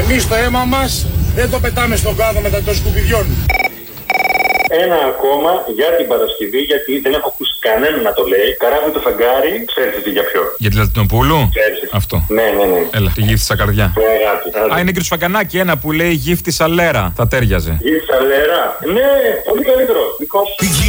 Εμείς το αίμα μας δεν το πετάμε στον κάδο μετά των σκουπιδιών. Ένα ακόμα για την Παρασκευή, γιατί δεν έχω ακούσει κανέναν να το λέει. Καράβι το φεγγάρι, ξέρετε τι για ποιο. Για τη Λατινοπούλου? Αυτό. Ναι. Έλα, τη γύφτη στα καρδιά. Αγάπη. Α, είναι και του Σφακανάκη ένα που λέει γύφτη σαλέρα. Θα τέριαζε. Γύφτη σαλέρα. Ναι, πολύ καλύτερο. Δικό σου.